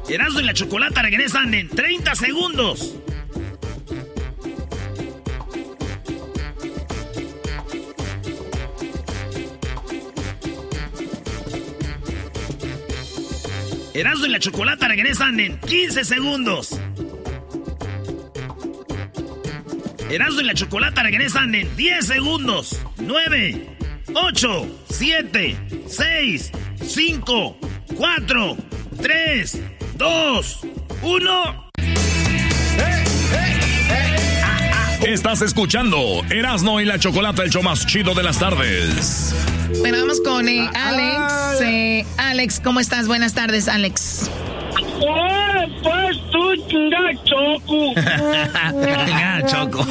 Erasmo y la Chocolata regresan en 30 segundos. Erasmo y la Chocolata regresan en 15 segundos. Erasmo y la Chocolata regresan en 10 segundos. 9, 8, 7, 6, 5, 4, 3, 2, 1. Estás escuchando Erasmo y la Chocolata, el show más chido de las tardes. Bueno, vamos con Alex. Alex, ¿cómo estás? Buenas tardes, Alex. Pues tú chinga Choco. Choco.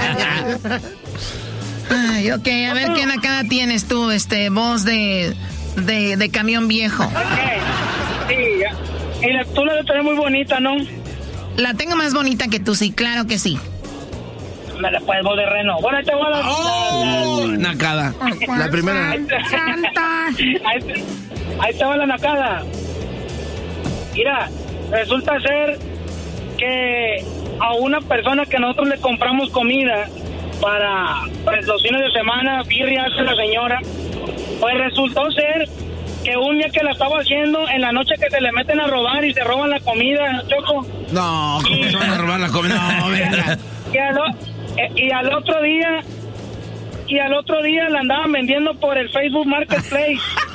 Ay, ok, a ver qué nacada tienes tú, voz de camión viejo. Ok, sí, y tú la tenés muy bonita, ¿no? La tengo más bonita que tú, sí, claro que sí. Me la puedes voz de reno. Bueno, ahí te voy a dar. Nacada. La primera. Ahí te va la nacada. Mira, resulta ser que a una persona que nosotros le compramos comida para pues, los fines de semana, birrias a la señora, pues resultó ser que un día que la estaba haciendo, en la noche que se le meten a robar y se roban la comida, Choco. No, ¿cómo se van a robar la comida? No, venga. Y al otro día la andaban vendiendo por el Facebook Marketplace.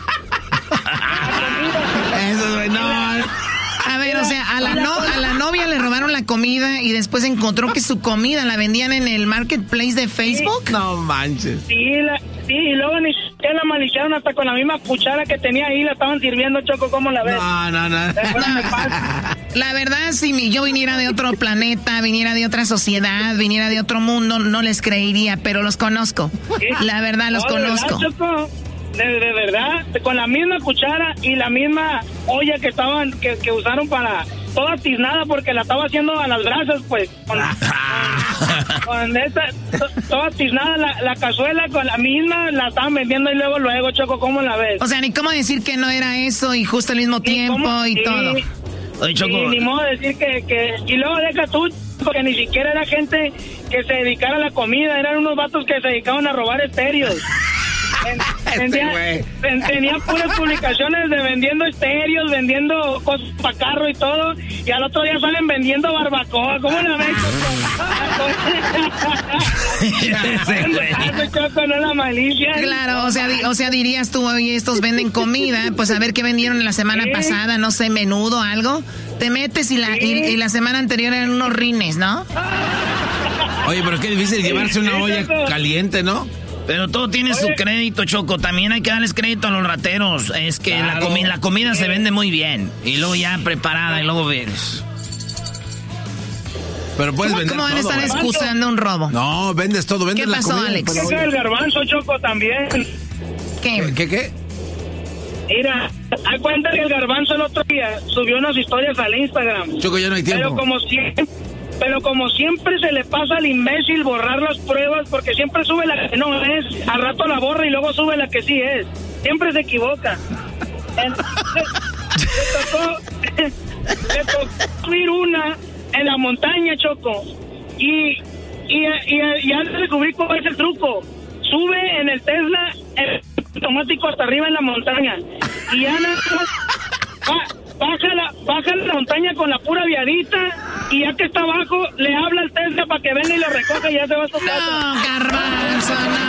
Eso es no. A ver, o sea, a la novia le robaron la comida y después encontró que su comida la vendían en el Marketplace de Facebook. Sí. No manches. Sí, y luego ni siquiera la maliciaron hasta con la misma cuchara que tenía ahí, la estaban sirviendo, Choco, ¿cómo la ves? No. La verdad, si yo viniera de otro planeta, viniera de otra sociedad, viniera de otro mundo, no les creería, pero los conozco. ¿Sí? La verdad, los conozco. ¿De verdad, Choco? De verdad, con la misma cuchara y la misma olla que usaron para toda tiznada porque la estaba haciendo a las brasas, pues. Con esa, toda tiznada la cazuela con la misma la estaban vendiendo y luego, Choco, ¿cómo la ves? O sea, ni cómo decir que no era eso y justo al mismo tiempo y todo. Oye, Choco. Y ni modo de decir que... Y luego deja tú, porque ni siquiera era gente que se dedicara a la comida, eran unos vatos que se dedicaban a robar estéreos. Tenían puras publicaciones de vendiendo estéreos, vendiendo cosas para carro y todo, y al otro día salen vendiendo barbacoa. ¿Cómo la ves, Choco? No la malicia. Claro, o sea, dirías tú, oye, estos venden comida, pues a ver qué vendieron la semana pasada, no sé, menudo, algo. Te metes y la semana anterior eran unos rines, ¿no? Oye, pero qué difícil llevarse una olla caliente, ¿no? Pero todo tiene su crédito, Choco. También hay que darles crédito a los rateros. Es que claro, la comida se vende muy bien. Y luego ya preparada y luego ves. Pero puedes vender ¿Cómo van a estar todo, excusando un robo? No, vendes todo, vendes la comida. ¿Qué pasó, Alex? El garbanzo, Choco, también. ¿Qué? Mira, hay cuenta que el garbanzo el otro día subió unas historias al Instagram. Choco, ya no hay tiempo. Pero como siempre se le pasa al imbécil borrar las pruebas porque siempre sube la que no es, al rato la borra y luego sube la que sí es. Siempre se equivoca. Le tocó subir una en la montaña, Choco. Y ya descubrí cuál es el truco. Sube en el Tesla el automático hasta arriba en la montaña. Y ya baja la montaña con la pura viadita y ya que está abajo le habla al Tesla para que venga y lo recoja y ya se va a su casa. No, garbanzo,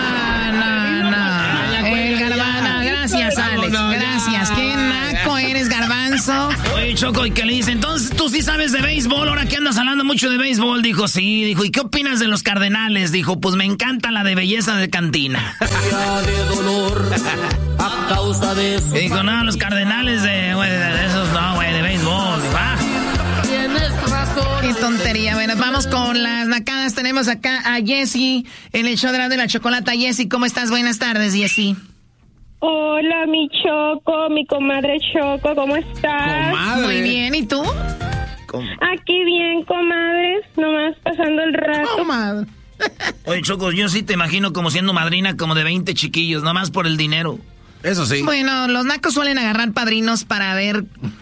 no. El garbanzo, gracias, Alex, gracias. Qué naco eres, garbanzo. Oye, Choco, ¿y qué le dice? Entonces, ¿tú sí sabes de béisbol? Ahora que andas hablando mucho de béisbol. Dijo, sí. Dijo, ¿y qué opinas de los Cardenales? Dijo, pues me encanta la de belleza de cantina. De dolor a causa de eso. Y dijo, no, los Cardenales de esos no, güey, de béisbol. Tienes razón. Qué tontería. Bueno, vamos con las nacadas. Tenemos acá a Jessie en el show de la Chocolata. Jessie, ¿cómo estás? Buenas tardes, Jessie. Hola, mi Choco, mi comadre Choco, ¿cómo estás? Comadre. Muy bien, ¿y tú? Aquí bien, comadres, nomás pasando el rato. Comadre. Oye, Choco, yo sí te imagino como siendo madrina como de 20 chiquillos, nomás por el dinero. Eso sí. Bueno, los nacos suelen agarrar padrinos para ver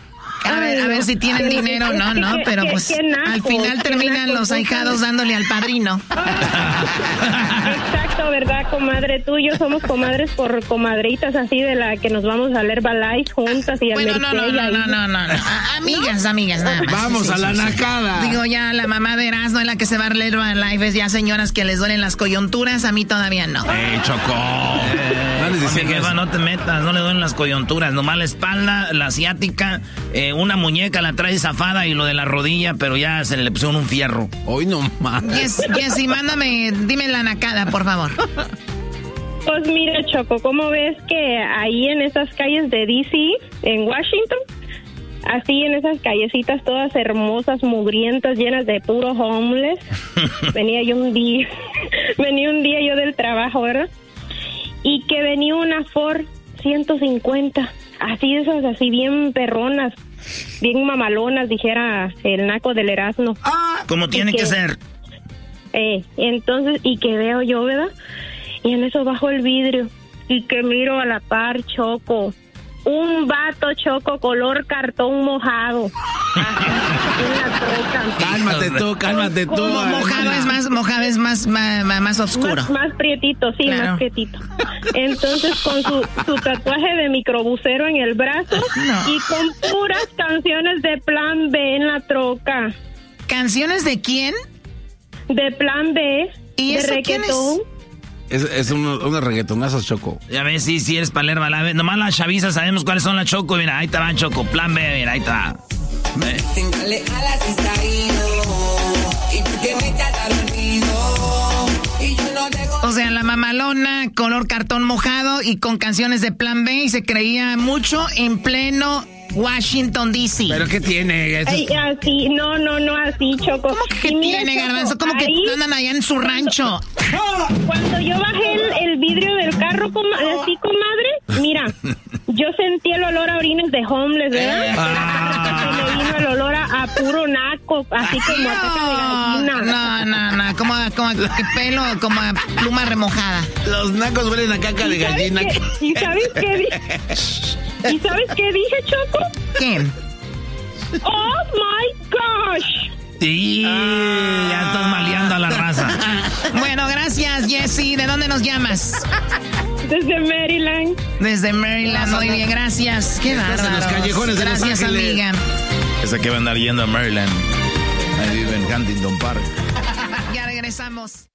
A ver si tienen dinero o no, pero pues al final terminan los ahijados dándole al padrino. Exacto, ¿verdad, comadre? Tú y yo somos comadres por comadritas, así de la que nos vamos a leer Balais juntas y bueno, no. Amigas, nada más. Vamos a la nacada. Digo, ya la mamá de Erasmo es la que se va a leer Balais, ya señoras que les duelen las coyunturas, a mí todavía no. Choco. No te metas, no le duelen las coyunturas, nomás la espalda, la asiática, una muñeca la trae zafada y lo de la rodilla, pero ya se le pusieron un fierro. Hoy no más. Jessy, dime la nacada, por favor. Pues mira, Choco, ¿cómo ves que ahí en esas calles de D.C., en Washington, así en esas callecitas todas hermosas, mugrientas, llenas de puro homeless, venía un día yo del trabajo, ¿verdad? Y que venía una Ford 150, así esas, así bien perronas, bien mamalonas, dijera el naco del Erasmo. Como tiene que ser. Entonces, y que veo yo, ¿verdad? Y en eso bajo el vidrio y que miro a la par, Choco, un vato, Choco, color cartón mojado. Cálmate tú. Mojado es más oscuro. Más prietito, sí, claro. Más prietito. Entonces, con su tatuaje de microbusero en el brazo y con puras canciones de Plan B en la troca. ¿Canciones de quién? De Plan B, ¿y de eso reggaetón. Es unos reggaetonazos, Choco. Ya ves, sí eres palerma. Nomás las chavizas sabemos cuáles son las Choco. Mira, ahí te van, Choco. Plan B, mira, ahí está. O sea, la mamalona, color cartón mojado y con canciones de Plan B, y se creía mucho en pleno Washington, D.C. ¿Pero qué tiene? Ay, así, no, así, Choco. ¿Cómo que tiene, Garbanzo? ¿Cómo que andan allá en su rancho? Cuando yo bajé el vidrio del carro, así, comadre, mira, yo sentí el olor a orines de homeless, ¿verdad? Se me vino el olor a puro naco, así como a caca de gallina. No, como que pelo, como a pluma remojada. Los nacos huelen a caca de gallina. ¿Y sabes qué dije? ¿Y sabes qué dije, Choco? ¿Qué? ¡Oh, my gosh! Sí, ya estás maleando a la raza. Bueno, gracias, Jessy. ¿De dónde nos llamas? Desde Maryland. Desde Maryland, muy bien, gracias. Qué bárbaro. En los callejones de gracias, Los Ángeles. amiga. Esa que va a andar yendo a Maryland. Ahí vive en Huntington Park. Ya regresamos.